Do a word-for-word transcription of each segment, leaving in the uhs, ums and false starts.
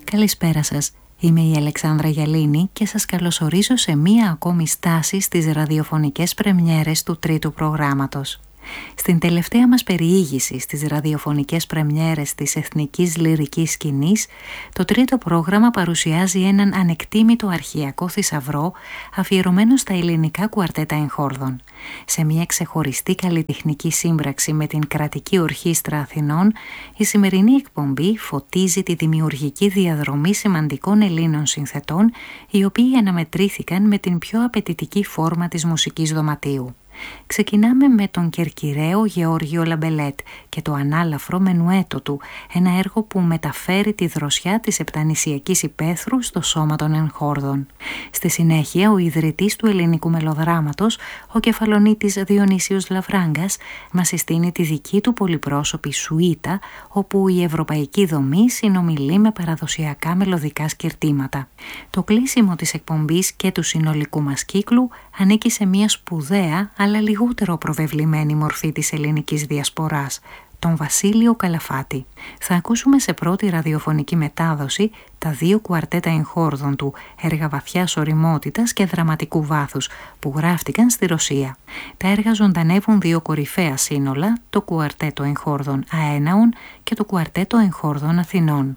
Καλησπέρα σας. Είμαι η Αλεξάνδρα Γιαλίνη και σας καλωσορίζω σε μία ακόμη στάση στις ραδιοφωνικές πρεμιέρες του τρίτου προγράμματος. Στην τελευταία μας περιήγηση στις ραδιοφωνικές πρεμιέρες της εθνικής λυρικής σκηνής, το τρίτο πρόγραμμα παρουσιάζει έναν ανεκτήμητο αρχαιακό θησαυρό αφιερωμένο στα ελληνικά κουαρτέτα εγχόρδων. Σε μια ξεχωριστή καλλιτεχνική σύμπραξη με την Κρατική Ορχήστρα Αθηνών, η σημερινή εκπομπή φωτίζει τη δημιουργική διαδρομή σημαντικών Ελλήνων συνθετών, οι οποίοι αναμετρήθηκαν με την πιο απαιτητική φόρμα της μουσικής δωματίου. Ξεκινάμε με τον Κερκυραίο Γεώργιο Λαμπελέτ και το ανάλαφρο μενουέτο του, ένα έργο που μεταφέρει τη δροσιά της επτανησιακής υπαίθρου στο σώμα των εγχόρδων. Στη συνέχεια, ο ιδρυτής του ελληνικού μελοδράματος, ο κεφαλονίτης Διονύσιος Λαβράγκας, μας συστήνει τη δική του πολυπρόσωπη σουίτα, όπου η ευρωπαϊκή δομή συνομιλεί με παραδοσιακά μελωδικά σκερτήματα. Το κλείσιμο της εκπομπής και του συνολικού μας κύκλου ανήκει σε μια σπουδαία αλλά λιγότερο προβεβλημένη μορφή της ελληνικής διασποράς, τον Βασίλειο Καλαφάτη. Θα ακούσουμε σε πρώτη ραδιοφωνική μετάδοση τα δύο κουαρτέτα εγχόρδων του, έργα βαθιάς ωριμότητας και δραματικού βάθους, που γράφτηκαν στη Ρωσία. Τα έργα ζωντανεύουν δύο κορυφαία σύνολα, το κουαρτέτο εγχόρδων Αέναων και το κουαρτέτο εγχόρδων Αθηνών.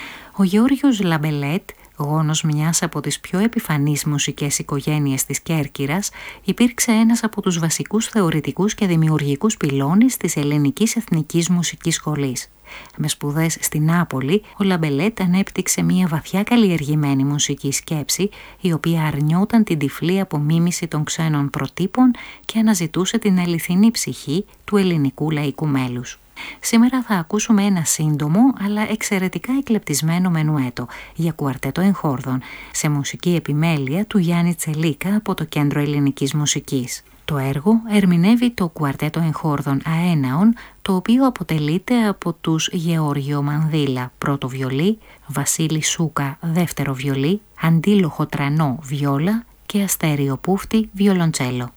Ο Γεώργιος Λαμπελέτ, γόνος μιας από τις πιο επιφανείς μουσικές οικογένειες της Κέρκυρας, υπήρξε ένας από τους βασικούς θεωρητικούς και δημιουργικούς πυλώνες της ελληνικής εθνικής μουσικής σχολής. Με σπουδές στη Νάπολη, ο Λαμπελέτ ανέπτυξε μια βαθιά καλλιεργημένη μουσική σκέψη, η οποία αρνιόταν την τυφλή απομίμηση των ξένων προτύπων και αναζητούσε την αληθινή ψυχή του ελληνικού λαϊκού μέλους. Σήμερα θα ακούσουμε ένα σύντομο αλλά εξαιρετικά εκλεπτισμένο μενουέτο για κουαρτέτο εγχόρδων σε μουσική επιμέλεια του Γιάννη Τσελίκα από το Κέντρο Ελληνικής Μουσικής. Το έργο ερμηνεύει το κουαρτέτο εγχόρδων Αέναων, το οποίο αποτελείται από τους Γεώργιο Μανδύλα πρώτο βιολί, Βασίλη Σούκα δεύτερο βιολί, Αντίλοχο Τρανό βιόλα και Αστέριο Πούφτη βιολοντσέλο.